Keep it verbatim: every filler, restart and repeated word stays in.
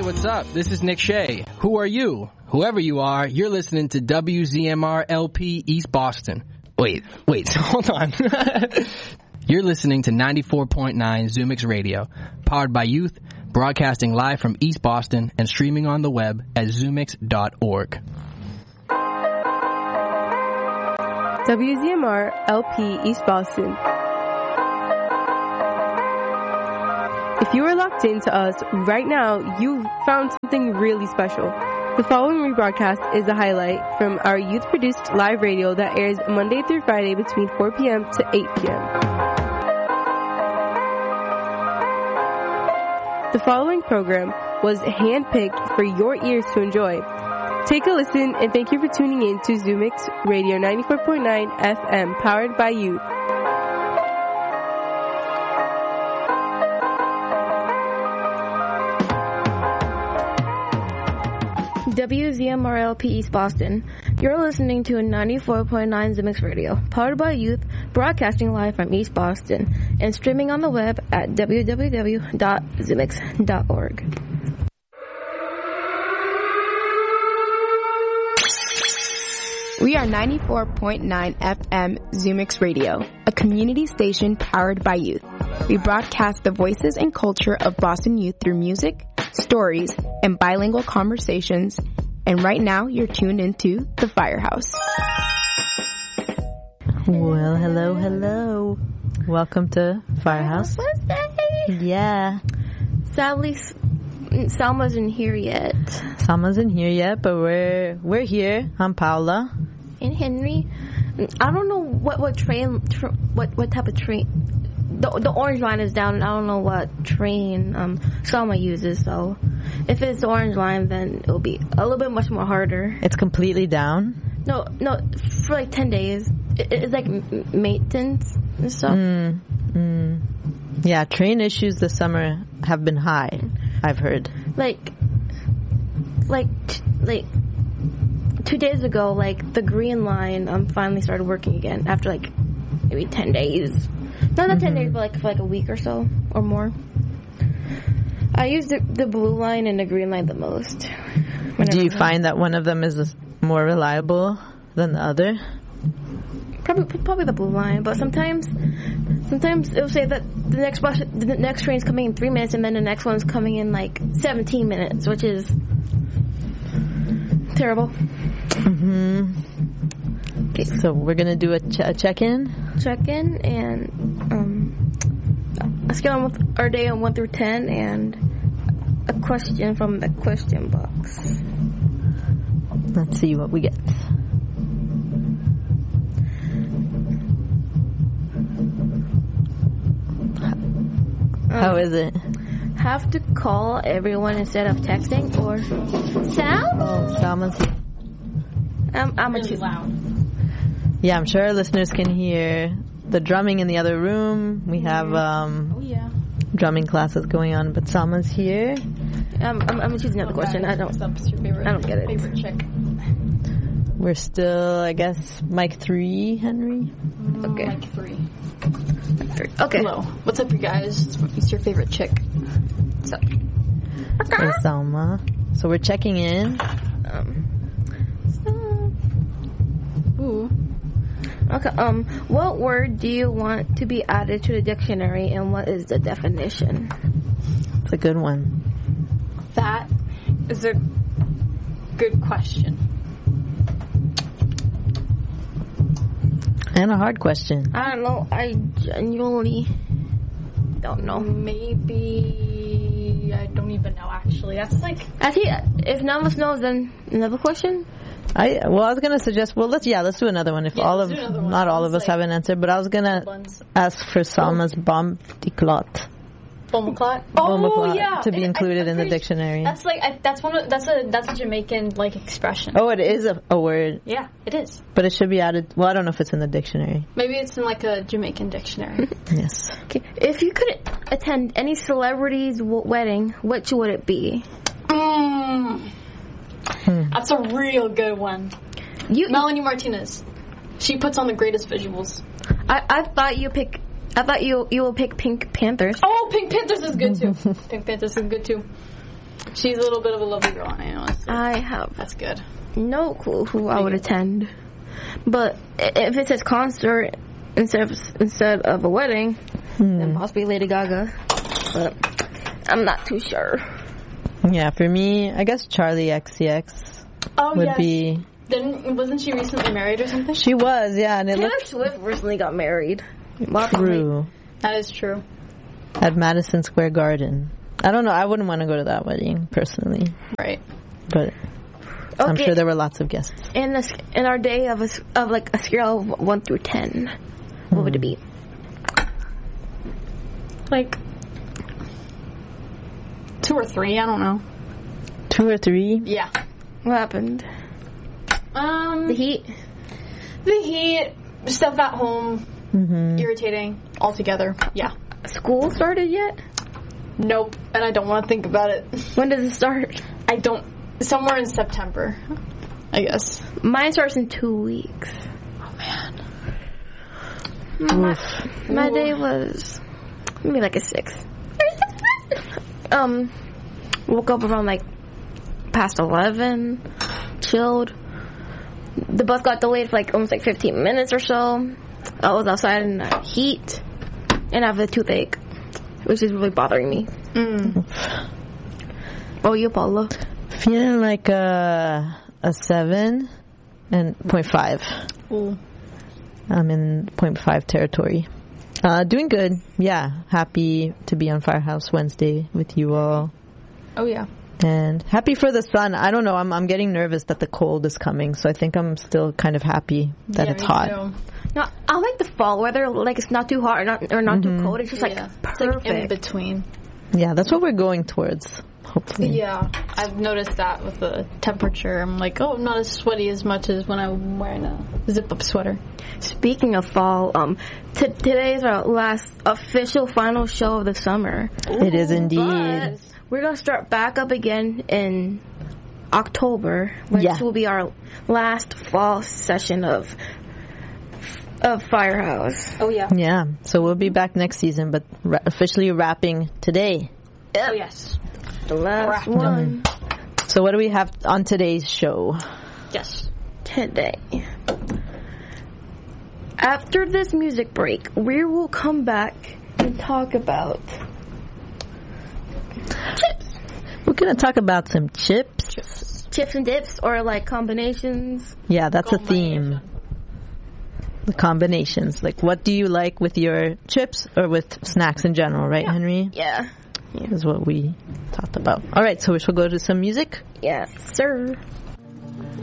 what's up? This is Nick Shea. Who are you? Whoever you are, you're listening to W Z M R L P East Boston. Wait, wait, hold on. You're listening to ninety-four point nine Zoomix Radio, powered by youth, broadcasting live from East Boston and streaming on the web at zoomix dot org. W Z M R L P East Boston. If you are locked into us right now, you've found something really special. The following rebroadcast is a highlight from our youth-produced live radio that airs Monday through Friday between four p.m. to eight p.m. The following program was handpicked for your ears to enjoy. Take a listen and thank you for tuning in to Zoomix Radio ninety-four point nine F M, powered by youth. W Z M R L P East Boston. You're listening to a ninety-four point nine Zoomix Radio, powered by youth, broadcasting live from East Boston, and streaming on the web at w w w dot zoomix dot org. We are ninety-four point nine F M Zoomix Radio, a community station powered by youth. We broadcast the voices and culture of Boston youth through music, stories, and bilingual conversations. And right now, you're tuned into The Firehouse. Well, hello, hello. Welcome to Firehouse. Wednesday. Yeah. Sadly, Salma's isn't here yet. Salma's in here yet, but we're we're here. I'm Paula. And Henry. I don't know what what train, tra- what what type of train. The the orange line is down, and I don't know what train um Salma uses. So, if it's the orange line, then it'll be a little bit much more harder. It's completely down. No, no, for like ten days. It, it's like m- maintenance and stuff. Mm, mm. Yeah, train issues this summer have been high, I've heard. Like, like, t- like, two days ago, like, the green line um finally started working again after, like, maybe ten days. No, not mm-hmm. ten days, but, like, for, like, a week or so, or more. I use the, the blue line and the green line the most. Do you find that one of them is more reliable than the other? Probably, probably the blue line, but sometimes, sometimes it'll say that the next bus, the next train's coming in three minutes, and then the next one's coming in like seventeen minutes, which is terrible. Mm-hmm. Okay, so we're gonna do a, ch- a check-in. Check-in and um, a scale on our day on one through ten, and a question from the question box. Let's see what we get. How is it? Have to call everyone instead of texting, or Sal? Oh, Salma's. I'm, I'm really a loud. Yeah, I'm sure our listeners can hear the drumming in the other room. We have um, oh, yeah. drumming classes going on, but Salma's here. I'm, I'm, I'm gonna choose another question. I don't. What's your favorite? I don't get it. Favorite chick. We're still, I guess, mic three, Henry. Okay. Mic three. Okay. Hello. What's up, you guys? What's your favorite chick? What's up? Hey, Salma. So we're checking in. Um. So, ooh. Okay. Um. What word do you want to be added to the dictionary, and what is the definition? It's a good one. That is a good question. And a hard question. I don't know. I genuinely don't know. Maybe I don't even know. Actually, that's like. Actually, if none of us knows, then another question. I well, I was gonna suggest. Well, let's yeah, let's do another one. If Yeah, all let's of do another one. not all of us Like- have an answer, but I was gonna Ones. ask for Salma's bomb de clot. Bomaclot? Bomaclot, Oh yeah, to be And included I, in the pretty- dictionary. That's like I, that's one. Of, that's a that's a Jamaican like expression. Oh, it is a, a word, Yeah, it is. but it should be added. Well, I don't know if it's in the dictionary. Maybe it's in like a Jamaican dictionary. Yes. Okay. If you could attend any celebrity's w- wedding, which would it be? mm, Hmm. that's a real good one. You. Melanie Martinez. She puts on the greatest visuals. I, I thought you pick. I thought you you will pick Pink Panthers. Oh, Pink Panthers is good too. Pink Panthers is good too. She's a little bit of a lovely girl, I know. I have That's good. no clue who I would attend. But i- if it says concert instead of instead of a wedding, Hmm. then possibly Lady Gaga. But I'm not too sure. Yeah, for me, I guess Charlie X C X Oh, would yes. be. Didn't, wasn't she recently married or something? She was, yeah, and it Taylor looked Swift recently got married. Lots of true That is true. at Madison Square Garden. I don't know. I wouldn't want to go to that wedding personally, Right. but I'm Okay. sure there were lots of guests. In this, in our day of a, s- of like a scale of one through ten, what would it be? Like, two or three, I don't know. Two or three. Yeah. What happened? Um, The heat. the heat, stuff at home, Mm-hmm. irritating altogether. Yeah. School started yet? Nope. And I don't want to think about it. When does it start? I don't. Somewhere in September, I guess. Mine starts in two weeks. Oh, man. My, my day was maybe like a six. Um, woke up around like past eleven, chilled. The bus got delayed for like almost like fifteen minutes or so. I was outside in the heat, and I have a toothache, which is really bothering me. Mm. Oh, you, Paula? Feeling like a a seven and point five. Ooh. I'm in point five territory. Uh, doing good. Yeah, happy to be on Firehouse Wednesday with you all, Oh, yeah. and happy for the sun. I don't know. I'm I'm getting nervous that the cold is coming, so I think I'm still kind of happy that Yeah, it's me hot. too. No, I like the fall weather. Like it's not too hot or not or not too cold. It's just like Yeah. It's perfect. like in between. Yeah, that's what we're going towards. Hopefully. Yeah, I've noticed that with the temperature. I'm like, oh, I'm not as sweaty as much as when I'm wearing a zip-up sweater. Speaking of fall, um, t- today is our last official final show of the summer. It is indeed. But we're gonna start back up again in October, which Yeah. will be our last fall session of of Firehouse. Oh, yeah. Yeah, so we'll be back next season, but ra- officially wrapping today. Oh, yes. The last Correct. one So what do we have on today's show? Yes. today. After this music break, we will come back and talk about chips. We're going to talk about some chips. Chips and dips, or like combinations. Yeah, that's a theme. The combinations. Like, what do you like with your chips or with snacks in general, right, Henry? Yeah. Is what we talked about. All right, so we shall go to some music. Yes, sir.